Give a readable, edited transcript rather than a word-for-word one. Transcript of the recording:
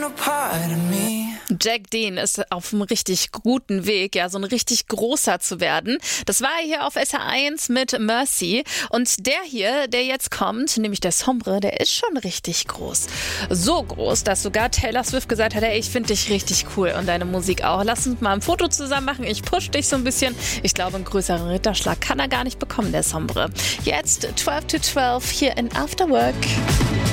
Jack Dean ist auf einem richtig guten Weg, ja, so ein richtig großer zu werden. Das war er hier auf SR1 mit Mercy. Und der hier, der jetzt kommt, nämlich der Sombre, der ist schon richtig groß. So groß, dass sogar Taylor Swift gesagt hat, hey, ich finde dich richtig cool und deine Musik auch. Lass uns mal ein Foto zusammen machen. Ich push dich so ein bisschen. Ich glaube, einen größeren Ritterschlag kann er gar nicht bekommen, der Sombre. Jetzt 12 to 12 hier in After Work.